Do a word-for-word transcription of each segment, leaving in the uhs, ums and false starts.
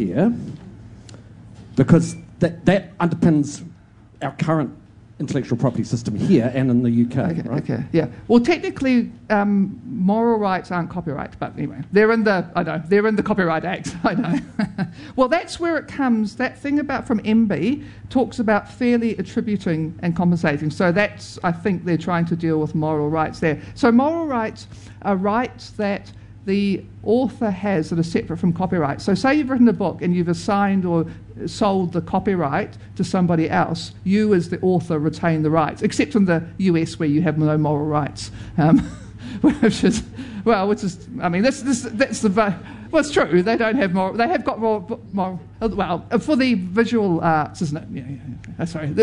here, because that, that underpins our current intellectual property system here and in the U K. Okay, right? okay, yeah. Well, technically, um, moral rights aren't copyright, but anyway, they're in the I know they're in the Copyright Act. I know. Well, that's where it comes. That thing about from M B talks about fairly attributing and compensating. So that's I think they're trying to deal with moral rights there. So moral rights are rights that the author has that are separate from copyright. So say you've written a book and you've assigned or sold the copyright to somebody else, you as the author retain the rights, except in the U S where you have no moral rights. Um, which is, well, which is, I mean, this, this, that's the, well, it's true, they don't have moral, they have got moral, moral well, for the visual arts, isn't it? Yeah, yeah, yeah. Sorry.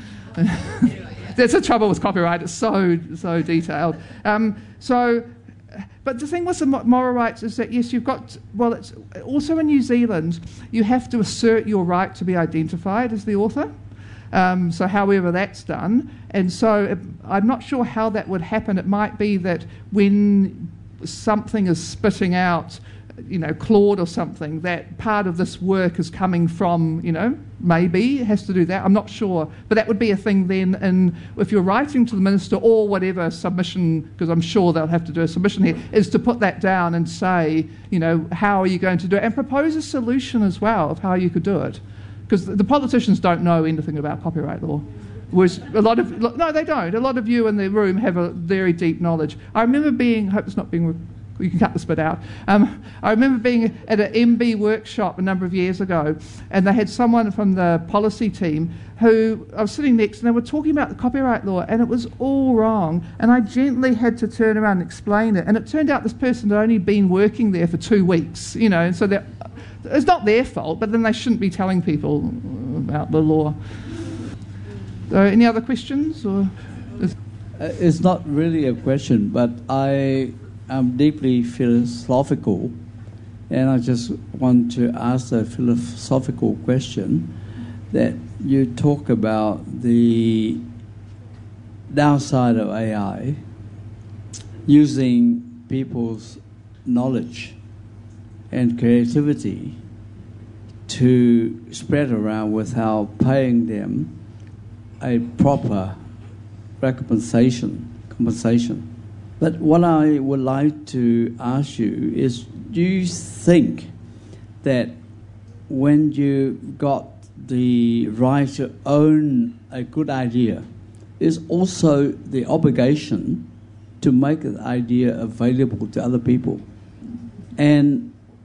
That's the trouble with copyright, it's so, so detailed. Um, so, But the thing with the moral rights is that, yes, you've got, well, it's also in New Zealand, you have to assert your right to be identified as the author. Um, so however that's done. And so it, I'm not sure how that would happen. It might be that when something is spitting out, you know, Claude or something, that part of this work is coming from, you know, maybe it has to do that. I'm not sure. But that would be a thing then, in, if you're writing to the minister or whatever submission, because I'm sure they'll have to do a submission here, is to put that down and say, you know, how are you going to do it? And propose a solution as well of how you could do it. Because the politicians don't know anything about copyright law. Whereas a lot of, no, they don't. A lot of you in the room have a very deep knowledge. I remember being, I hope it's not being, you can cut this bit out. Um, I remember being at an M B workshop a number of years ago, and they had someone from the policy team who I was sitting next, and they were talking about the copyright law, and it was all wrong. And I gently had to turn around and explain it. And it turned out this person had only been working there for two weeks, you know, and so that it's not their fault, but then they shouldn't be telling people about the law. So any other questions? Or is uh, it's not really a question, but I am deeply philosophical, and I just want to ask a philosophical question, that you talk about the downside of A I, using people's knowledge and creativity to spread around without paying them a proper recompensation, compensation. But what I would like to ask you is, do you think that when you got the right to own a good idea, is also the obligation to make the idea available to other people? And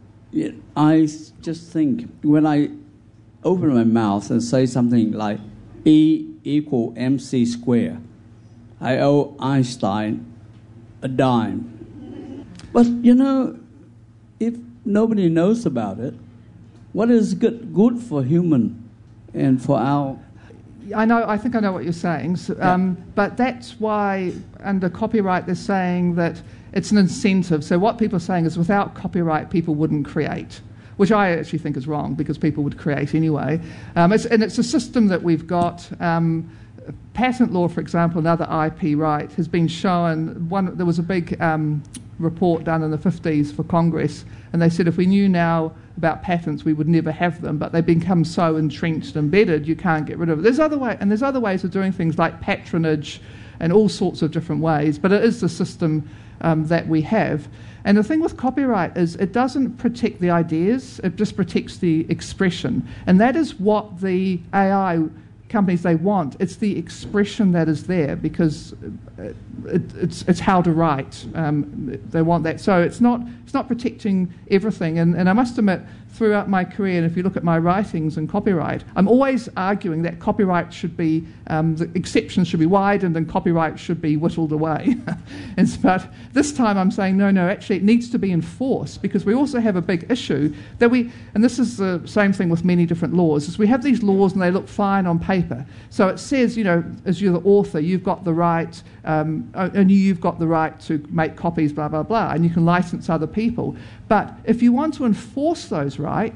I just think, when I open my mouth and say something like E equal mc squared, I owe Einstein a dime. But, you know, if nobody knows about it, what is good, good for human and for our... I know. I think I know what you're saying. So, um, yeah. But that's why under copyright they're saying that it's an incentive. So what people are saying is, without copyright, people wouldn't create, which I actually think is wrong, because people would create anyway. Um, it's, and it's a system that we've got. Um, patent law, for example, another I P right, has been shown. One, there was a big um, report done in the fifties for Congress, and they said if we knew now about patents, we would never have them, but they become so entrenched, embedded, you can't get rid of it. There's other way, and there's other ways of doing things like patronage and all sorts of different ways, but it is the system um, that we have. And the thing with copyright is it doesn't protect the ideas, it just protects the expression. And that is what the A I companies, they want. It's the expression that is there, because it, it, it's it's how to write. Um, they want that. So it's not it's not protecting everything. And, and I must admit, throughout my career, and if you look at my writings and copyright, I'm always arguing that copyright should be, um, the exceptions should be widened and copyright should be whittled away. and, but this time I'm saying, no, no, actually it needs to be enforced, because we also have a big issue that we, and this is the same thing with many different laws, is we have these laws and they look fine on paper. So it says, you know, as you're the author, you've got the right, um, and you've got the right to make copies, blah, blah, blah, and you can license other people. But if you want to enforce those rights,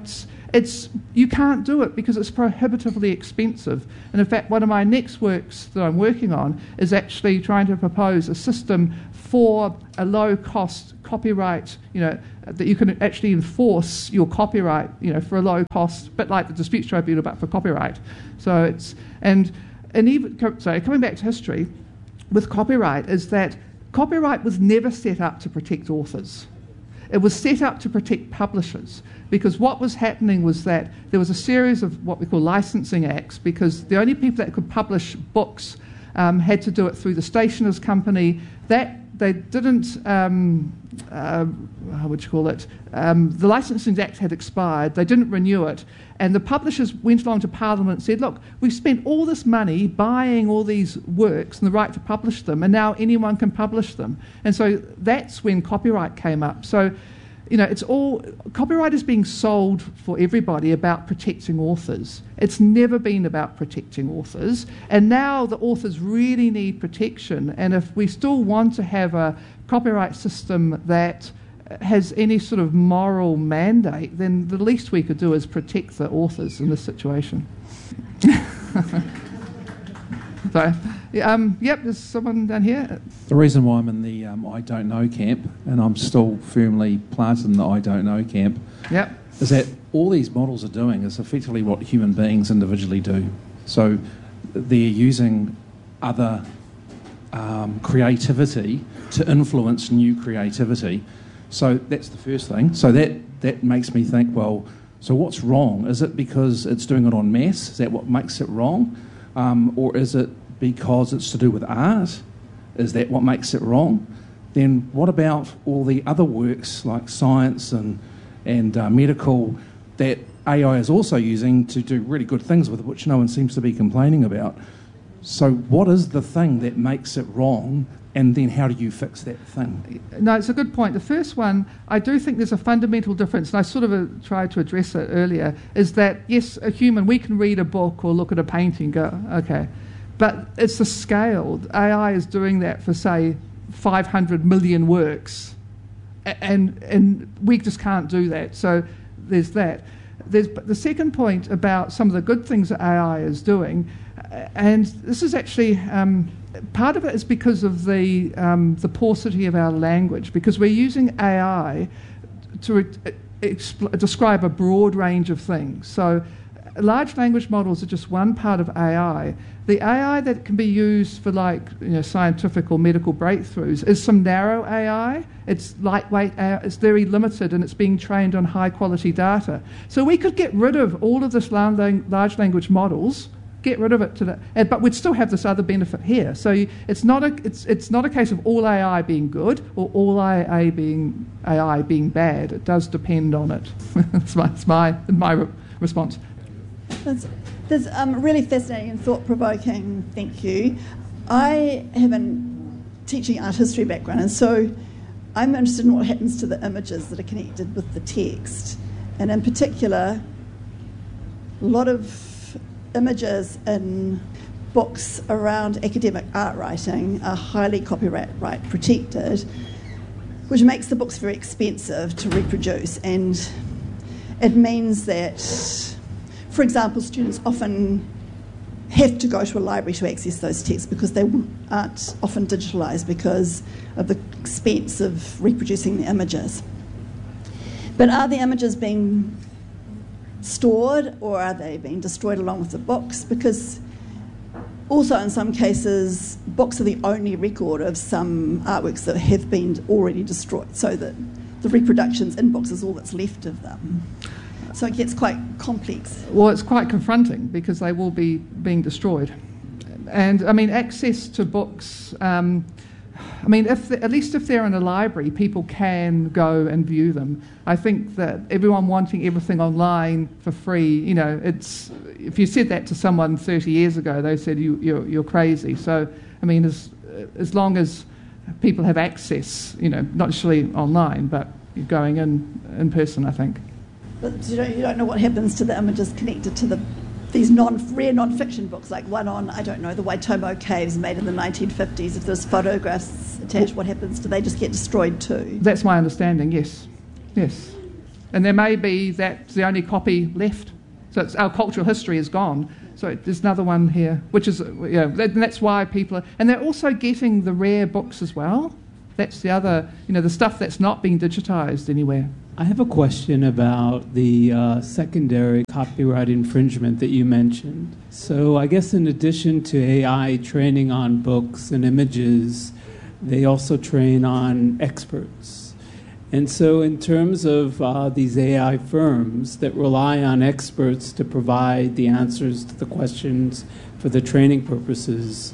it's you can't do it because it's prohibitively expensive. And in fact, one of my next works that I'm working on is actually trying to propose a system for a low-cost copyright, you know, that you can actually enforce your copyright, you know, for a low cost, but like the disputes tribunal, but for copyright. So it's and and even sorry, coming back to history, with copyright is that copyright was never set up to protect authors. It was set up to protect publishers, because what was happening was that there was a series of what we call licensing acts, because the only people that could publish books um, had to do it through the Stationers' Company. That they didn't, um, uh, how would you call it, um, the Licensing Act had expired, they didn't renew it, and the publishers went along to Parliament and said, look, we've spent all this money buying all these works and the right to publish them, and now anyone can publish them. And so that's when copyright came up. So, you know, it's all, copyright is being sold for everybody about protecting authors. It's never been about protecting authors. And now the authors really need protection. And if we still want to have a copyright system that has any sort of moral mandate, then the least we could do is protect the authors in this situation. So, um, yep, there's someone down here. The reason why I'm in the um, I don't know camp, and I'm still firmly planted in the I don't know camp, yep. is that all these models are doing is effectively what human beings individually do. So they're using other um, creativity to influence new creativity. So that's the first thing. So that, that makes me think, well, so what's wrong? Is it because it's doing it en masse? Is that what makes it wrong? Um, or is it because it's to do with art? Is that what makes it wrong? Then what about all the other works like science and, and uh, medical that A I is also using to do really good things with, which no one seems to be complaining about? So what is the thing that makes it wrong, and then how do you fix that thing? No, it's a good point. The first one, I do think there's a fundamental difference, and I sort of uh, tried to address it earlier, is that, yes, a human, we can read a book or look at a painting and go, okay, but it's the scale. A I is doing that for, say, five hundred million works, and and we just can't do that. So there's that. There's the second point about some of the good things that A I is doing, and this is actually... Um, part of it is because of the um, the paucity of our language, because we're using A I to expl- describe a broad range of things. So large language models are just one part of A I. The A I that can be used for, like, you know, scientific or medical breakthroughs is some narrow A I. It's lightweight A I. It's very limited, and it's being trained on high quality data. So we could get rid of all of this large language models, get rid of it to the, but we'd still have this other benefit here. So you, it's not a it's it's not a case of all A I being good or all A I being A I being bad. It does depend on it. That's my that's my my re- response. That's, that's um, really fascinating and thought-provoking. Thank you. I have a teaching art history background, and so I'm interested in what happens to the images that are connected with the text, and in particular, a lot of images in books around academic art writing are highly copyright right protected, which makes the books very expensive to reproduce. And it means that, for example, students often have to go to a library to access those texts because they aren't often digitalised because of the expense of reproducing the images. But are the images being stored, or are they being destroyed along with the books? Because also in some cases books are the only record of some artworks that have been already destroyed, so that the reproductions in books is all that's left of them. So it gets quite complex. Well, it's quite confronting because they will be being destroyed. And I mean, access to books, um, I mean, if the, at least if they're in a library, people can go and view them. I think that everyone wanting everything online for free, you know, it's if you said that to someone thirty years ago, they said you, you're, you're crazy. So, I mean, as as long as people have access, you know, not necessarily online, but going in in person, I think. But you don't, you don't know what happens to the images connected to the these non, rare non-fiction books, like one on, I don't know, the Waitomo Caves made in the nineteen fifties. If there's photographs attached, what happens? Do they just get destroyed too? That's my understanding, yes. Yes. And there may be that's the only copy left. So it's, our cultural history is gone. So there's another one here, which is, you know, that, and that's why people are, and they're also getting the rare books as well. That's the other, you know, the stuff that's not being digitised anywhere. I have a question about the uh, secondary copyright infringement that you mentioned. So I guess in addition to A I training on books and images, they also train on experts. And so in terms of uh, these A I firms that rely on experts to provide the answers to the questions for the training purposes,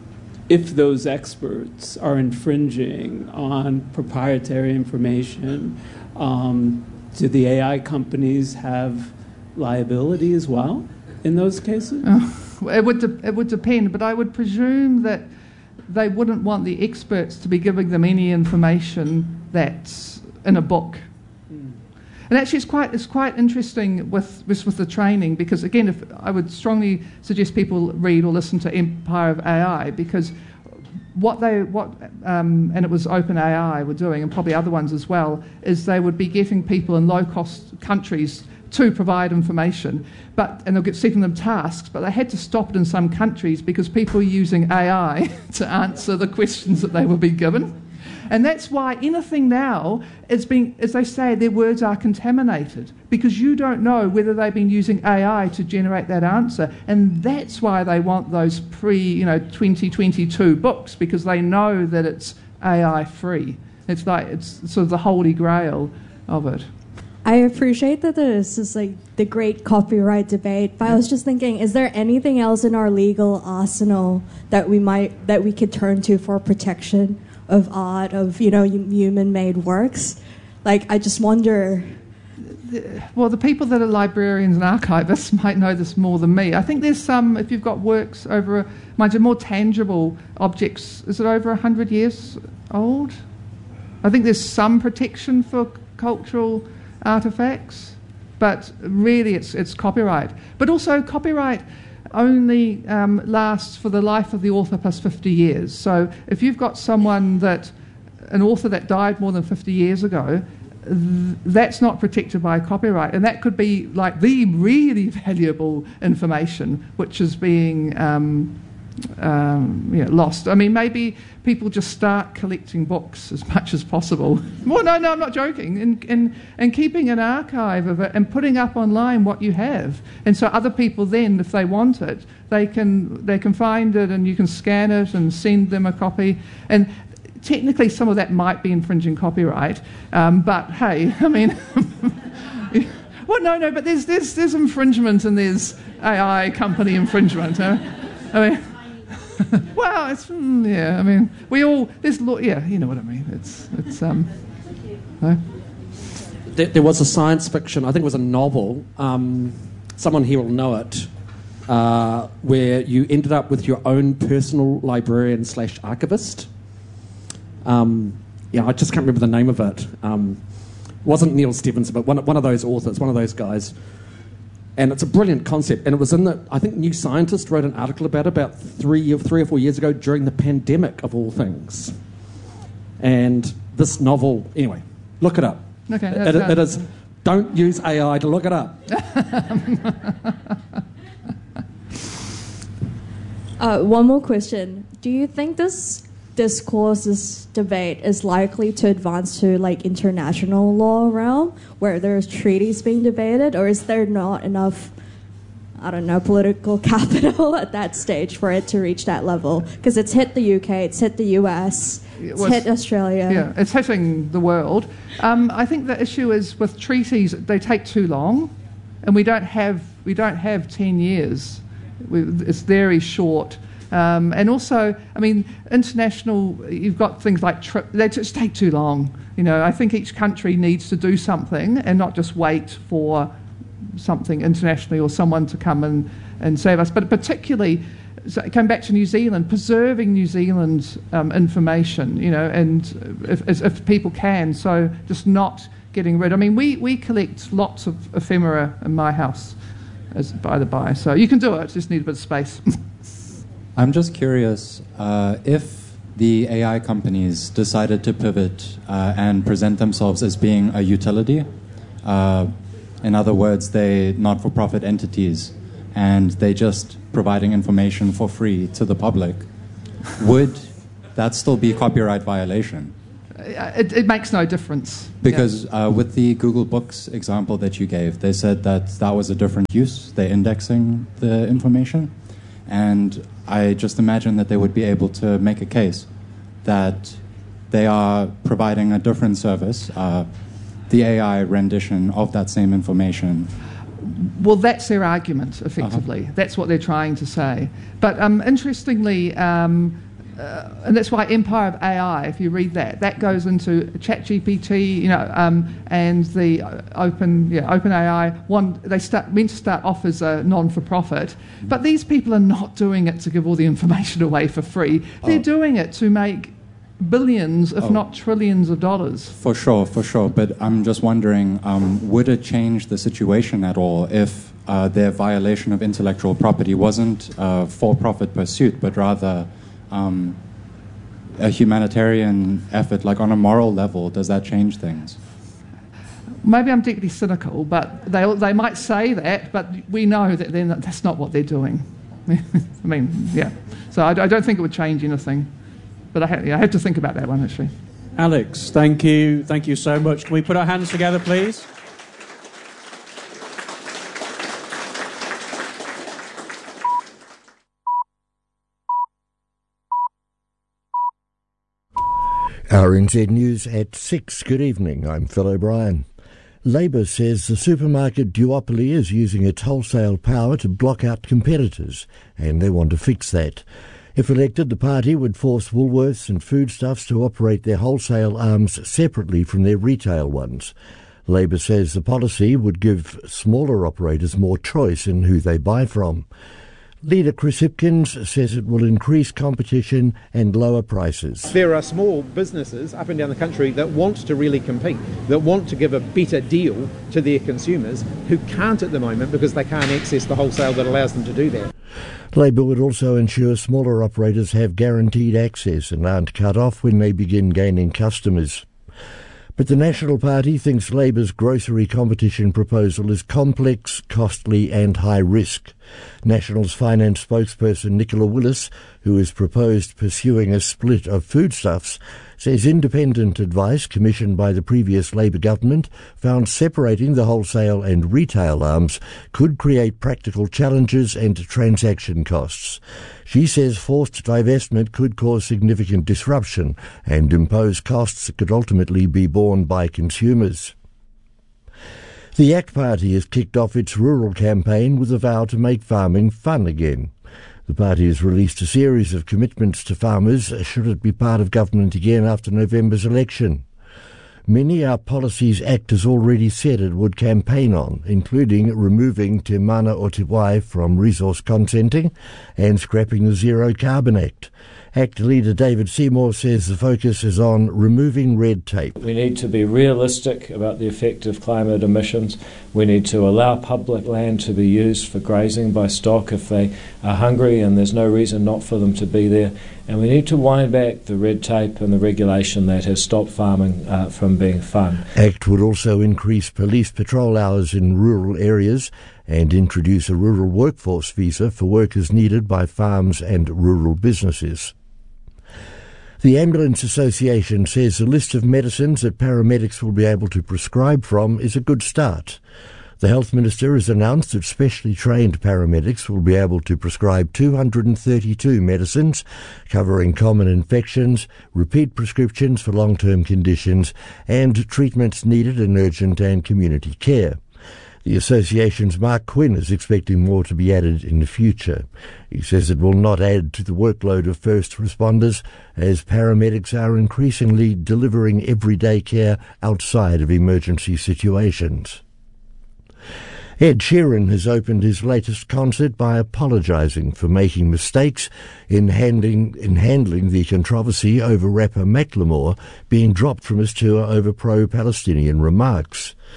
if those experts are infringing on proprietary information, um, do the A I companies have liability as well in those cases? Oh, it would de- it would depend, but I would presume that they wouldn't want the experts to be giving them any information that's in a book. Mm. And actually, it's quite it's quite interesting with, with with the training, because again, if I would strongly suggest people read or listen to Empire of A I, because what they what um, and it was OpenAI were doing, and probably other ones as well, is they would be getting people in low cost countries to provide information, but and they'll get setting them tasks, but they had to stop it in some countries because people were using A I to answer the questions that they were being given. And that's why anything now is being, as they say, their words are contaminated, because you don't know whether they've been using A I to generate that answer. And that's why they want those pre, you know, twenty twenty-two books, because they know that it's A I free. It's like, it's sort of the holy grail of it. I appreciate that this is like the great copyright debate, but I was just thinking, is there anything else in our legal arsenal that we might, that we could turn to for protection of art, of, you know, human-made works? Like, I just wonder. Well, the people that are librarians and archivists might know this more than me. I think there's some, if you've got works over, mind you, more tangible objects, is it over one hundred years old? I think there's some protection for cultural artefacts, but really it's it's copyright. But also copyright only um, lasts for the life of the author plus fifty years. So if you've got someone that, an author that died more than fifty years ago, th- that's not protected by copyright. And that could be like the really valuable information which is being um, um, you know, lost. I mean, maybe people just start collecting books as much as possible. Well, no, no, I'm not joking. And, and, and keeping an archive of it and putting up online what you have. And so other people then, if they want it, they can they can find it and you can scan it and send them a copy. And technically some of that might be infringing copyright. Um, but hey, I mean, well, no, no, but there's, there's, there's infringement and there's A I company infringement. Huh? I mean, well, it's mm, yeah. I mean, we all there's law. Yeah, you know what I mean. It's it's um. No? There, there was a science fiction. I think it was a novel. Um, someone here will know it, uh, where you ended up with your own personal librarian slash archivist. Um, yeah, I just can't remember the name of it. Um, it wasn't Neil Stevenson, but one one of those authors, one of those guys. And it's a brilliant concept. And it was in the, I think New Scientist wrote an article about it about three, three or four years ago during the pandemic, of all things. And this novel, anyway, look it up. Okay. It, it, it is, don't use A I to look it up. uh, one more question. Do you think this discourse, this debate is likely to advance to like international law realm where there's treaties being debated, or is there not enough, I don't know, political capital at that stage for it to reach that level? Because it's hit the U K, it's hit the U S, it's well, hit Australia. Yeah, it's hitting the world. Um, I think the issue is with treaties, they take too long, and we don't have we don't have ten years. We, it's very short. Um, and also, I mean, international, you've got things like, tri- they just take too long. You know, I think each country needs to do something and not just wait for something internationally or someone to come and, and save us. But particularly, so come back to New Zealand, preserving New Zealand's um, information, you know, and if, if, if people can, so just not getting rid. I mean, we, we collect lots of ephemera in my house, as by the by. So you can do it, just need a bit of space. I'm just curious, uh, if the A I companies decided to pivot uh, and present themselves as being a utility, Uh, in other words, they're not-for-profit entities, and they're just providing information for free to the public. Would that still be copyright violation? It, it makes no difference. Because yeah. uh, with the Google Books example that you gave, they said that that was a different use. They're indexing the information. And I just imagine that they would be able to make a case that they are providing a different service, uh, the A I rendition of that same information. Well, that's their argument, effectively. Uh-huh. That's what they're trying to say. But um, interestingly, um, uh, and that's why Empire of A I, if you read that, that goes into ChatGPT, you know, um, and the Open, yeah, OpenAI. One, they start meant to start off as a non-for-profit, mm-hmm. but these people are not doing it to give all the information away for free. They're oh. doing it to make billions, if oh. not trillions of dollars. For sure, for sure. But I'm just wondering, um, would it change the situation at all if uh, their violation of intellectual property wasn't a for-profit pursuit, but rather um, a humanitarian effort, like on a moral level? Does that change things? Maybe I'm deeply cynical, but they they might say that, but we know that they're not, that's not what they're doing. I mean, yeah. So I, I don't think it would change anything. But I had, yeah, I had to think about that one, actually. Alex, thank you. Thank you so much. Can we put our hands together, please? R N Z News at six. Good evening. I'm Phil O'Brien. Labour says the supermarket duopoly is using its wholesale power to block out competitors, and they want to fix that. If elected, the party would force Woolworths and Foodstuffs to operate their wholesale arms separately from their retail ones. Labour says the policy would give smaller operators more choice in who they buy from. Leader Chris Hipkins says it will increase competition and lower prices. There are small businesses up and down the country that want to really compete, that want to give a better deal to their consumers, who can't at the moment because they can't access the wholesale that allows them to do that. Labour would also ensure smaller operators have guaranteed access and aren't cut off when they begin gaining customers. But the National Party thinks Labour's grocery competition proposal is complex, costly and high risk. National's finance spokesperson Nicola Willis, who has proposed pursuing a split of Foodstuffs, says independent advice commissioned by the previous Labour government found separating the wholesale and retail arms could create practical challenges and transaction costs. She says forced divestment could cause significant disruption and impose costs that could ultimately be borne by consumers. The ACT Party has kicked off its rural campaign with a vow to make farming fun again. The party has released a series of commitments to farmers should it be part of government again after November's election. Many are policies ACT has already said it would campaign on, including removing Te Mana o Te Wai from resource consenting and scrapping the Zero Carbon Act. ACT leader David Seymour says the focus is on removing red tape. We need to be realistic about the effect of climate emissions. We need to allow public land to be used for grazing by stock if they are hungry and there's no reason not for them to be there. And we need to wind back the red tape and the regulation that has stopped farming uh, from being fun. ACT would also increase police patrol hours in rural areas and introduce a rural workforce visa for workers needed by farms and rural businesses. The Ambulance Association says the list of medicines that paramedics will be able to prescribe from is a good start. The Health Minister has announced that specially trained paramedics will be able to prescribe two hundred thirty-two medicines, covering common infections, repeat prescriptions for long-term conditions, and treatments needed in urgent and community care. The association's Mark Quinn is expecting more to be added in the future. He says it will not add to the workload of first responders, as paramedics are increasingly delivering everyday care outside of emergency situations. Ed Sheeran has opened his latest concert by apologising for making mistakes in handling, in handling the controversy over rapper Macklemore being dropped from his tour over pro-Palestinian remarks.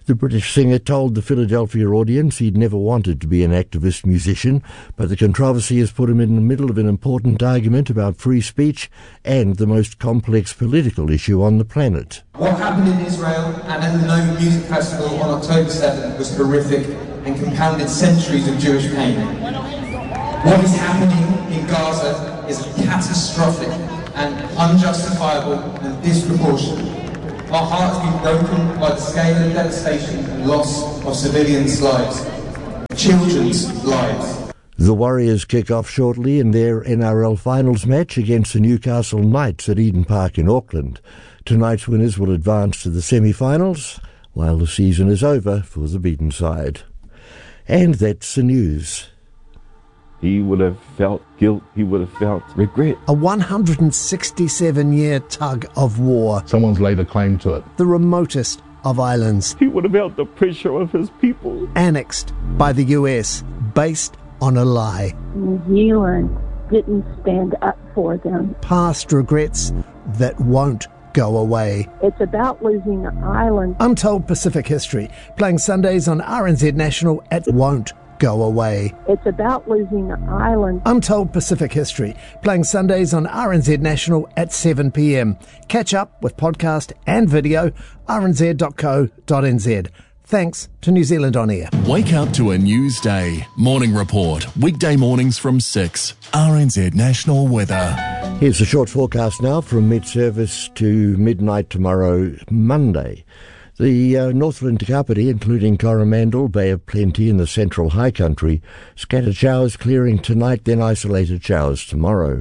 The British singer told the Philadelphia audience he'd never wanted to be an activist musician, but the controversy has put him in the middle of an important argument about free speech and the most complex political issue on the planet. What happened in Israel and at the Nova Music Festival on October seventh was horrific and compounded centuries of Jewish pain. What is happening in Gaza is catastrophic and unjustifiable and disproportionate. Our hearts have been broken by the scale of devastation and loss of civilians' lives, children's lives. The Warriors kick off shortly in their N R L finals match against the Newcastle Knights at Eden Park in Auckland. Tonight's winners will advance to the semi-finals, while the season is over for the beaten side. And that's the news. He would have felt guilt, he would have felt regret. A one hundred sixty-seven year tug of war. Someone's laid a claim to it. The remotest of islands. He would have felt the pressure of his people. Annexed by the U S, based on a lie. New Zealand didn't stand up for them. Past regrets that won't go away. It's about losing the island. Untold Pacific history, playing Sundays on R N Z National at Won't Go Away. It's about losing the island. Untold Pacific history, playing Sundays on R N Z National at seven p m. Catch up with podcast and video, r n z dot co dot n z. Thanks to New Zealand On Air. Wake up to a news day. Morning Report, weekday mornings from six. R N Z National Weather. Here's a short forecast now from mid-service to midnight tomorrow, Monday. The uh, Northland to Kapiti, including Coromandel, Bay of Plenty and the central high country, scattered showers clearing tonight, then isolated showers tomorrow.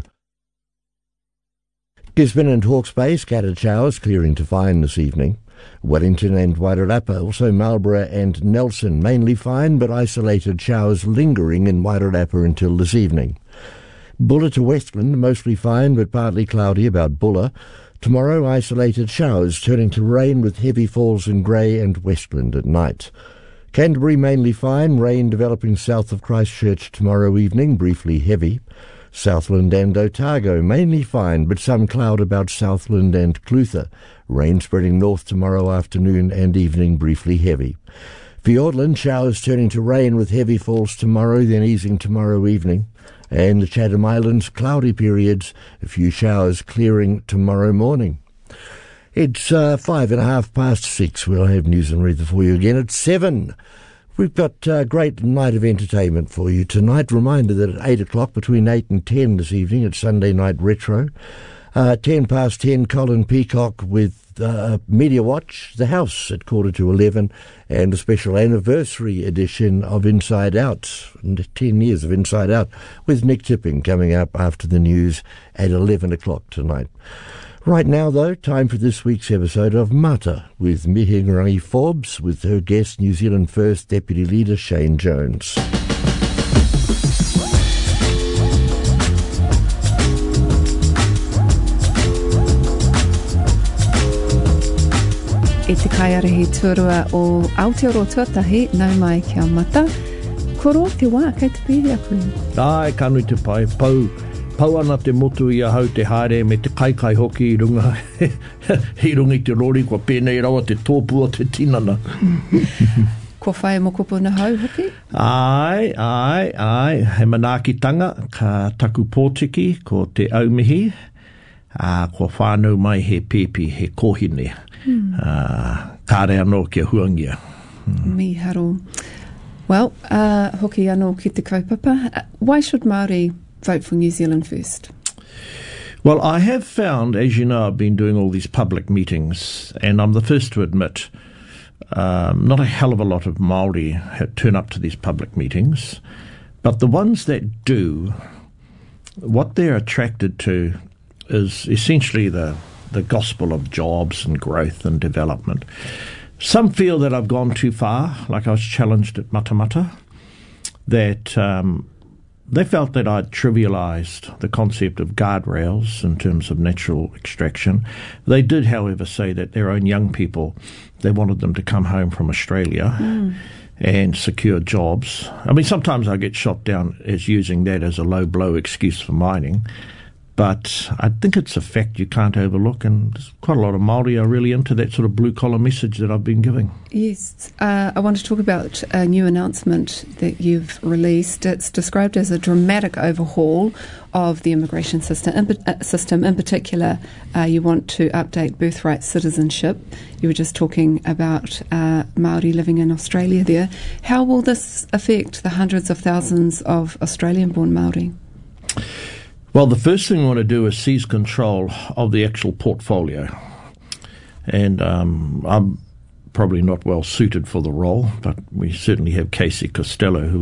Gisborne and Hawke's Bay, scattered showers clearing to fine this evening. Wellington and Wairarapa, also Marlborough and Nelson, mainly fine but isolated showers lingering in Wairarapa until this evening. Bulla to Westland, mostly fine but partly cloudy about Bulla. Tomorrow, isolated showers turning to rain with heavy falls in Grey and Westland at night. Canterbury mainly fine, rain developing south of Christchurch tomorrow evening, briefly heavy. Southland and Otago mainly fine, but some cloud about Southland and Clutha. Rain spreading north tomorrow afternoon and evening, briefly heavy. Fiordland, showers turning to rain with heavy falls tomorrow, then easing tomorrow evening. And the Chatham Islands, cloudy periods, a few showers clearing tomorrow morning. It's uh, five and a half past six. We'll have news and weather for you again at seven. We've got a great night of entertainment for you tonight. Reminder that at eight o'clock, between eight and ten this evening, it's Sunday Night Retro. Uh, ten past ten, Colin Peacock with uh, Media Watch, The House at quarter to eleven, and a special anniversary edition of Inside Out, ten years of Inside Out, with Nick Tipping coming up after the news at eleven o'clock tonight. Right now, though, time for this week's episode of Mata with Mihingarangi Forbes, with her guest, New Zealand First Deputy Leader Shane Jones. E te kaiarehi tūrua o Aotearoa Tuatahi, nau mai kia mata. Koro te wā, kei te piri aku. Ai, kanui te pai, pau. Pau ana te motu i ahau te haere me te kaikai hoki i runga. I runga i te rori, kua pēnei rawa te tōpua te tinana. Kua whae mo kupu na hau hoki? Ai, ai, ai. He manaakitanga, ka taku pōtiki, ko te aumihi. Uh, kua whānau mai he pēpi, he kohine. Hmm. Uh, kāre anō kia huangia. Hmm. Mi haro. Well, uh, hoki anō ki te kaupapa. Uh, why should Māori vote for New Zealand First? Well, I have found, as you know, I've been doing all these public meetings, and I'm the first to admit, um, not a hell of a lot of Māori turn up to these public meetings, but the ones that do, what they're attracted to is essentially the, the gospel of jobs and growth and development. Some feel that I've gone too far, like I was challenged at Matamata, that um, they felt that I'd trivialised the concept of guardrails in terms of natural extraction. They did, however, say that their own young people, they wanted them to come home from Australia mm. and secure jobs. I mean, sometimes I get shot down as using that as a low-blow excuse for mining, But I think it's a fact you can't overlook, and there's quite a lot of Māori are really into that sort of blue-collar message that I've been giving. Yes. Uh, I want to talk about a new announcement that you've released. It's described as a dramatic overhaul of the immigration system. In, uh, system. In particular, uh, you want to update birthright citizenship. You were just talking about uh, Māori living in Australia there. How will this affect the hundreds of thousands of Australian-born Māori? Well, the first thing we want to do is seize control of the actual portfolio. And um, I'm probably not well suited for the role, but we certainly have Casey Costello, who